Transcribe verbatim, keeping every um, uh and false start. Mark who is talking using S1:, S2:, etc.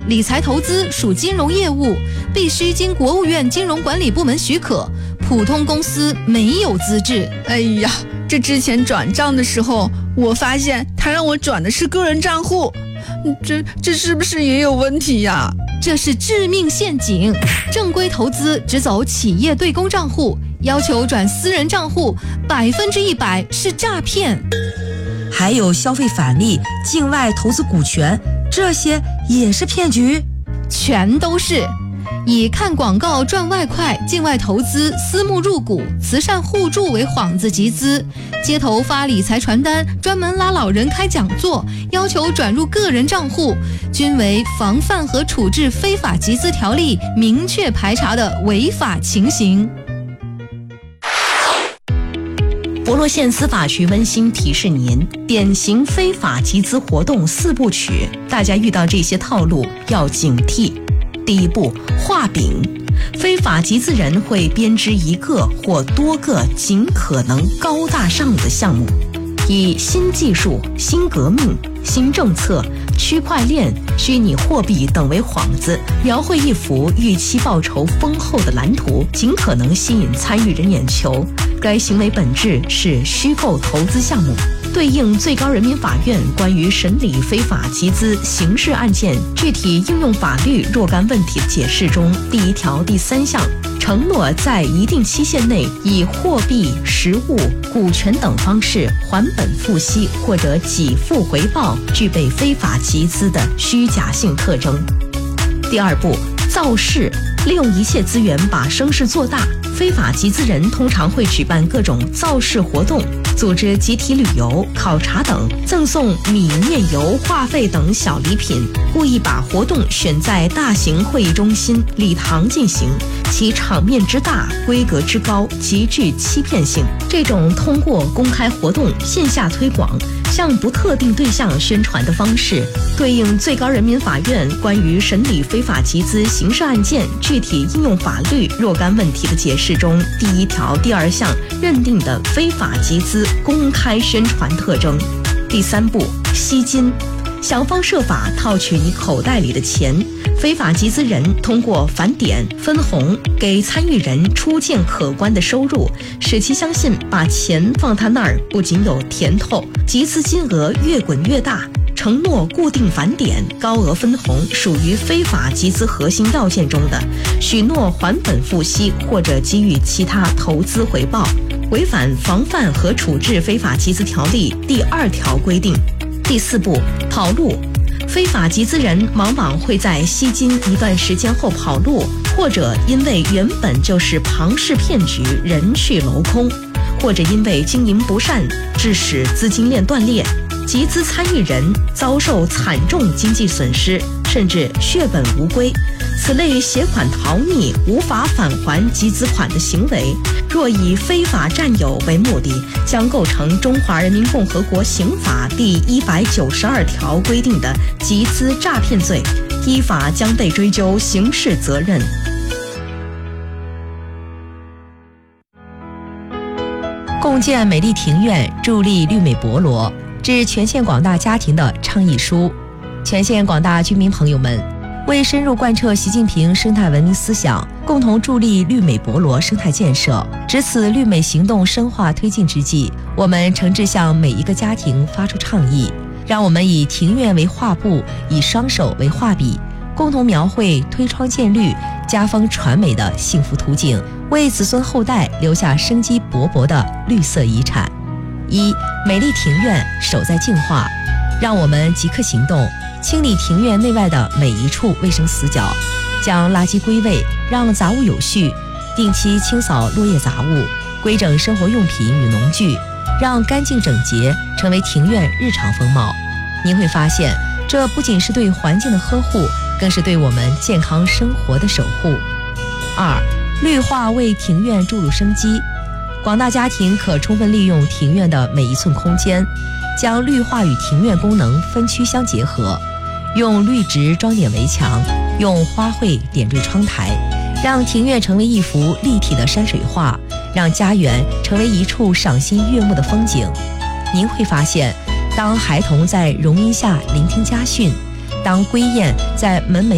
S1: 理财投资属金融业务，必须经国务院金融管理部门许可，普通公司没有资质。
S2: 哎呀，这之前转账的时候，我发现他让我转的是个人账户，这这是不是也有问题呀？
S1: 这是致命陷阱，正规投资只走企业对公账户，要求转私人账户，百分之一百是诈骗。
S3: 还有消费返利、境外投资股权，这些也是骗局，
S1: 全都是。以看广告赚外快、境外投资、私募入股、慈善互助为幌子集资，街头发理财传单，专门拉老人开讲座，要求转入个人账户，均为防范和处置非法集资条例明确排查的违法情形。
S4: 博罗县司法局温馨提示您，典型非法集资活动四部曲，大家遇到这些套路要警惕。第一步，画饼。非法集资人会编织一个或多个尽可能高大上的项目，以新技术、新革命、新政策、区块链、虚拟货币等为幌子，描绘一幅预期报酬丰厚的蓝图，尽可能吸引参与人眼球。该行为本质是虚构投资项目，对应最高人民法院关于审理非法集资刑事案件具体应用法律若干问题的解释中第一条第三项，承诺在一定期限内以货币、实物、股权等方式还本付息或者给付回报，具备非法集资的虚假性特征。第二步，造势，利用一切资源把声势做大。非法集资人通常会举办各种造势活动，组织集体旅游、考察等，赠送米、面、油、话费等小礼品，故意把活动选在大型会议中心、礼堂进行，其场面之大、规格之高，极具欺骗性。这种通过公开活动、线下推广、向不特定对象宣传的方式，对应最高人民法院关于审理非法集资刑事案件具体应用法律若干问题的解释中第一条第二项认定的非法集资公开宣传特征。第三步，吸金，想方设法套取你口袋里的钱。非法集资人通过返点、分红给参与人初见可观的收入，使其相信把钱放他那儿不仅有甜头，集资金额越滚越大。承诺固定返点、高额分红属于非法集资核心要件中的许诺还本付息或者给予其他投资回报，违反防范和处置非法集资条例第二条规定。第四步，跑路。非法集资人往往会在吸金一段时间后跑路，或者因为原本就是庞氏骗局人去楼空，或者因为经营不善致使资金链断裂，集资参与人遭受惨重经济损失，甚至血本无归。此类携款逃匿、无法返还集资款的行为，若以非法占有为目的，将构成《中华人民共和国刑法》第一百九十二条规定的集资诈骗罪，依法将被追究刑事责任。
S3: 共建美丽庭院，助力绿美博罗，致全县广大家庭的倡议书。全县广大居民朋友们，为深入贯彻习近平生态文明思想，共同助力绿美博罗生态建设，值此绿美行动深化推进之际，我们诚挚向每一个家庭发出倡议，让我们以庭院为画布，以双手为画笔，共同描绘推窗见绿、家风传美的幸福图景，为子孙后代留下生机勃勃的绿色遗产。一、美丽庭院，守在净化。让我们即刻行动，清理庭院内外的每一处卫生死角，将垃圾归位，让杂物有序，定期清扫落叶杂物，规整生活用品与农具，让干净整洁成为庭院日常风貌。您会发现，这不仅是对环境的呵护，更是对我们健康生活的守护。二、绿化为庭院注入生机。广大家庭可充分利用庭院的每一寸空间，将绿化与庭院功能分区相结合，用绿植装点围墙，用花卉点缀窗台，让庭院成为一幅立体的山水画，让家园成为一处赏心悦目的风景。您会发现，当孩童在榕荫下聆听家训，当归雁在门楣